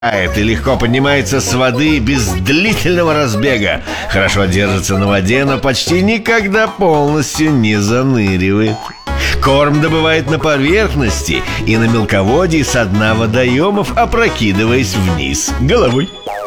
и легко поднимается с воды без длительного разбега. Хорошо держится на воде, но почти никогда полностью не заныривает. Корм добывает на поверхности и на мелководье со дна водоемов, опрокидываясь вниз головой.